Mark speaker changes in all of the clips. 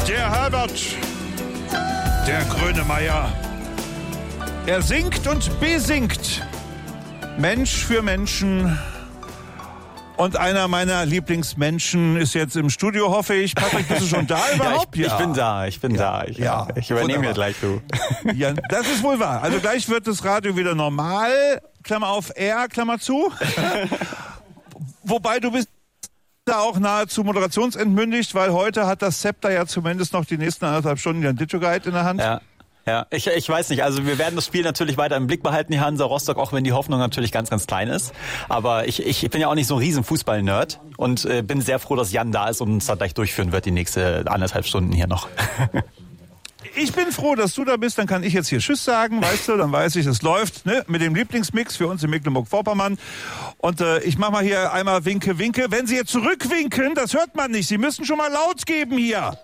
Speaker 1: Der Herbert, der Grönemeyer. Er singt und besingt. Mensch für Menschen. Und einer meiner Lieblingsmenschen ist jetzt im Studio, hoffe ich. Patrick, bist du schon da überhaupt?
Speaker 2: Ich bin da. Ich übernehme hier gleich, du.
Speaker 1: Ja, das ist wohl wahr. Also gleich wird das Radio wieder normal. Klammer auf R, Klammer zu. Wobei du bist da auch nahezu moderationsentmündigt, weil heute hat das Zepter ja zumindest noch die nächsten 1,5 Stunden den Digital-Guide in der Hand.
Speaker 2: Ja, ich weiß nicht. Also wir werden das Spiel natürlich weiter im Blick behalten, die Hansa Rostock, auch wenn die Hoffnung natürlich ganz, ganz klein ist. Aber ich bin ja auch nicht so ein riesen Fußball-Nerd und bin sehr froh, dass Jan da ist und uns da gleich durchführen wird, die nächste 1,5 Stunden hier noch.
Speaker 1: Ich bin froh, dass du da bist, dann kann ich jetzt hier Tschüss sagen, weißt du, dann weiß ich, es läuft, ne, mit dem Lieblingsmix für uns in Mecklenburg-Vorpommern. Und ich mach mal hier einmal Winke, Winke. Wenn Sie jetzt zurückwinken, das hört man nicht, Sie müssen schon mal laut geben hier.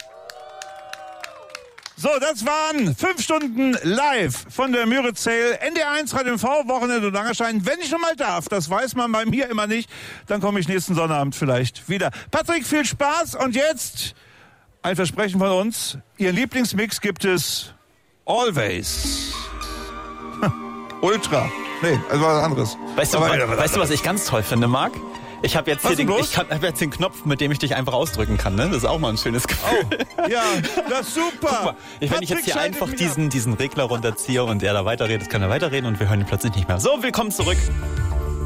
Speaker 1: So, das waren 5 Stunden live von der Müritz-Sale, NDR1 Radio MV, Wochenende und Langerschein. Wenn ich schon mal darf, das weiß man bei mir immer nicht, dann komme ich nächsten Sonnabend vielleicht wieder. Patrick, viel Spaß und jetzt ein Versprechen von uns. Ihren Lieblingsmix gibt es always. Ultra. Nee, also was anderes.
Speaker 2: Weißt du, was ich ganz toll finde, Marc? Ich habe jetzt, hab jetzt den Knopf, mit dem ich dich einfach ausdrücken kann. Ne? Das ist auch mal ein schönes Gefühl.
Speaker 1: Oh, ja, das ist super.
Speaker 2: Guck mal, wenn ich jetzt hier einfach diesen Regler runterziehe und er da weiterredet, kann er weiterreden und wir hören ihn plötzlich nicht mehr. So, willkommen zurück.